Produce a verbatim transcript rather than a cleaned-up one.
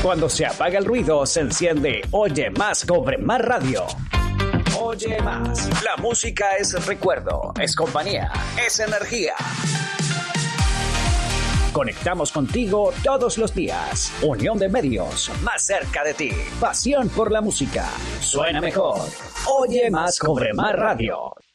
Cuando se apaga el ruido, se enciende Oye Más Cobre Más Radio. Oye Más. La música es recuerdo, es compañía, es energía. Conectamos contigo todos los días. Unión de medios, más cerca de ti. Pasión por la música. Suena mejor. Oye Más Cobre Más Radio.